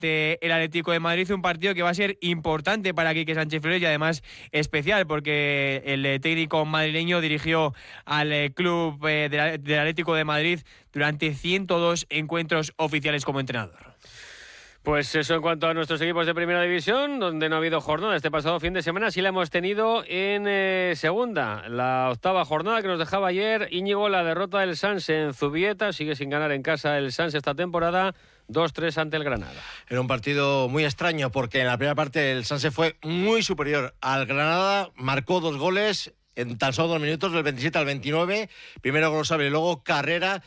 el Atlético de Madrid, un partido que va a ser importante para Quique Sánchez Flores y además especial porque el técnico madrileño dirigió al club del Atlético de Madrid durante 102 encuentros oficiales como entrenador. Pues eso en cuanto a nuestros equipos de Primera División, donde no ha habido jornada este pasado fin de semana, sí la hemos tenido en Segunda, la octava jornada que nos dejaba ayer. Íñigo, la derrota del Sanse en Zubieta, sigue sin ganar en casa el Sanse esta temporada, 2-3 ante el Granada. Era un partido muy extraño porque en la primera parte el Sanse fue muy superior al Granada, marcó 2 goles en tan solo 2 minutos, del 27 al 29, primero Grosable, luego Carrera,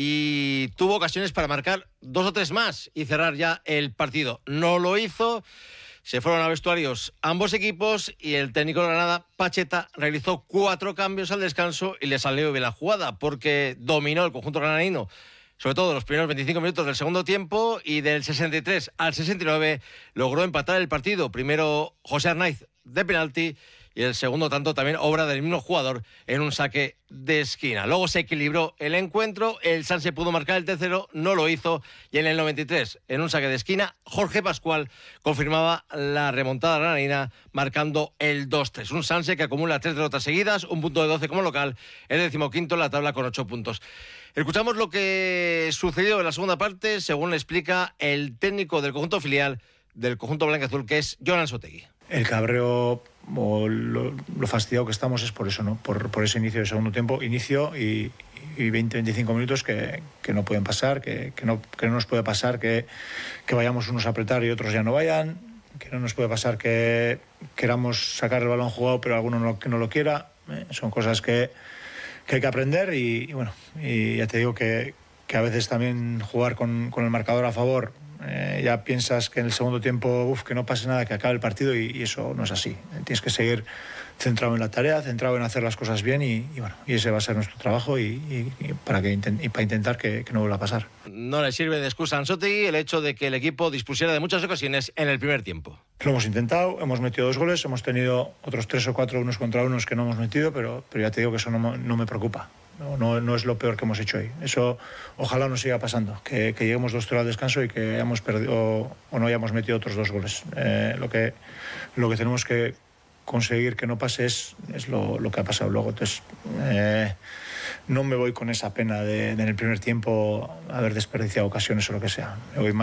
y tuvo ocasiones para marcar 2 o 3 más y cerrar ya el partido. No lo hizo, se fueron a vestuarios ambos equipos y el técnico de Granada, Pacheta, realizó 4 cambios al descanso y le salió bien la jugada porque dominó el conjunto granadino, sobre todo los primeros 25 minutos del segundo tiempo, y del 63 al 69 logró empatar el partido. Primero José Arnaiz de penalti y el segundo tanto también obra del mismo jugador en un saque de esquina. Luego se equilibró el encuentro, el Sanse pudo marcar el tercero, no lo hizo, y en el 93, en un saque de esquina, Jorge Pascual confirmaba la remontada granadina marcando el 2-3. Un Sanse que acumula 3 derrotas seguidas, un punto de 12 como local, el 15º en la tabla con 8 puntos. Escuchamos lo que sucedió en la segunda parte, según le explica el técnico del conjunto filial del conjunto blanquiazul, que es Jonan Sotegui. El cabreo o lo fastidiado que estamos es por eso, ¿no? Por ese inicio del segundo tiempo, inicio y 20-25 minutos que no pueden pasar, que no nos puede pasar que vayamos unos a apretar y otros ya no vayan, que no nos puede pasar que queramos sacar el balón jugado pero alguno no lo quiera. Son cosas que hay que aprender y bueno, y ya te digo que a veces también jugar con el marcador a favor, ya piensas que en el segundo tiempo que no pase nada, que acabe el partido, y eso no es así. Tienes que seguir centrado en la tarea, centrado en hacer las cosas bien y bueno, y ese va a ser nuestro trabajo y para intentar que no vuelva a pasar. No le sirve de excusa a Ansotegui el hecho de que el equipo dispusiera de muchas ocasiones en el primer tiempo. Lo hemos intentado, hemos metido 2 goles, hemos tenido otros 3 o 4 unos contra unos que no hemos metido, pero ya te digo que eso no me preocupa. No es lo peor que hemos hecho hoy. Eso ojalá no siga pasando, que lleguemos 2-0 al descanso y que hayamos perdido o no hayamos metido otros 2 goles. Lo que tenemos que conseguir que no pase es lo que ha pasado luego. Entonces no me voy con esa pena de en el primer tiempo haber desperdiciado ocasiones o lo que sea. Me voy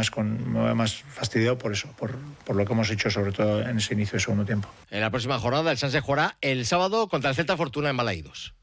más fastidiado por eso, por lo que hemos hecho, sobre todo en ese inicio de segundo tiempo. En la próxima jornada el Sanse jugará el sábado contra el Celta Fortuna en Balaídos.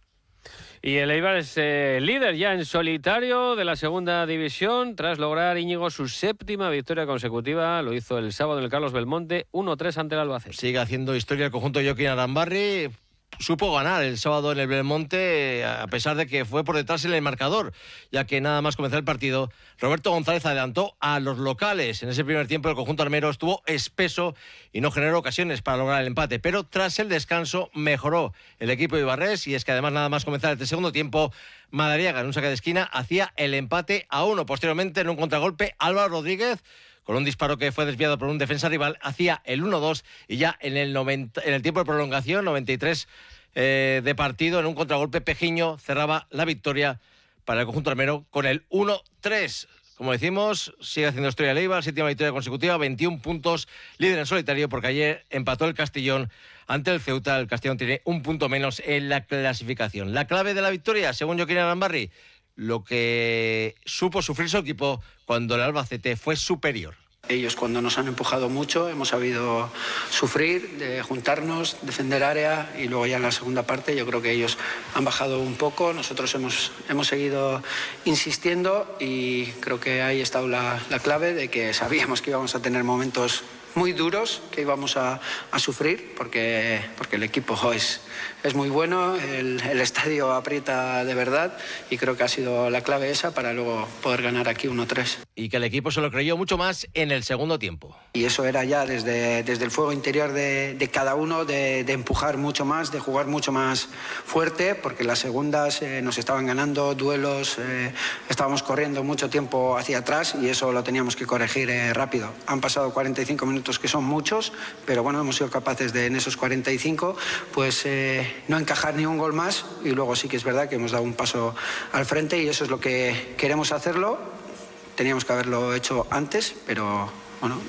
Y el Eibar es líder ya en solitario de la segunda división tras lograr, Íñigo, su 7ª victoria consecutiva. Lo hizo el sábado en el Carlos Belmonte, 1-3 ante el Albacete. Sigue haciendo historia el conjunto Joaquín Arambarri. Supo ganar el sábado en el Belmonte a pesar de que fue por detrás en el marcador, ya que nada más comenzar el partido Roberto González adelantó a los locales. En ese primer tiempo el conjunto armero estuvo espeso y no generó ocasiones para lograr el empate, pero tras el descanso mejoró el equipo de Ibarres, y es que además nada más comenzar este segundo tiempo Madariaga en un saque de esquina hacía el empate a 1. Posteriormente en un contragolpe Álvaro Rodríguez, con un disparo que fue desviado por un defensa rival, hacía el 1-2, y ya en el tiempo de prolongación, 93 de partido, en un contragolpe Pejiño cerraba la victoria para el conjunto armero con el 1-3. Como decimos, sigue haciendo historia el Eibar, 7ª victoria consecutiva, 21 puntos, líder en solitario, porque ayer empató el Castellón ante el Ceuta. El Castellón tiene un punto menos en la clasificación. La clave de la victoria, según Joaquín Arambarri, lo que supo sufrir su equipo cuando el Albacete fue superior. Ellos, cuando nos han empujado mucho, hemos sabido sufrir, de juntarnos, defender área, y luego ya en la segunda parte yo creo que ellos han bajado un poco. Nosotros hemos seguido insistiendo y creo que ahí ha estado la clave de que sabíamos que íbamos a tener momentos muy duros, que íbamos a sufrir porque el equipo es muy bueno, el estadio aprieta de verdad, y creo que ha sido la clave esa para luego poder ganar aquí 1-3. Y que el equipo se lo creyó mucho más en el segundo tiempo. Y eso era ya desde el fuego interior de cada uno, de empujar mucho más, de jugar mucho más fuerte, porque las segundas nos estaban ganando duelos, estábamos corriendo mucho tiempo hacia atrás y eso lo teníamos que corregir rápido. Han pasado 45 minutos, que son muchos, pero bueno, hemos sido capaces de en esos 45 pues no encajar ni un gol más, y luego sí que es verdad que hemos dado un paso al frente y eso es lo que queremos hacerlo. Teníamos que haberlo hecho antes, pero bueno,